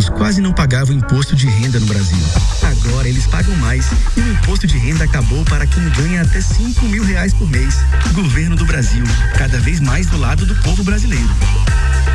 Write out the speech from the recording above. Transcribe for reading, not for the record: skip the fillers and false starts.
ricos quase não pagavam imposto de renda no Brasil. Agora eles pagam mais e o imposto de renda acabou para quem ganha até R$5.000 por mês. Governo do Brasil, cada vez mais do lado do povo brasileiro.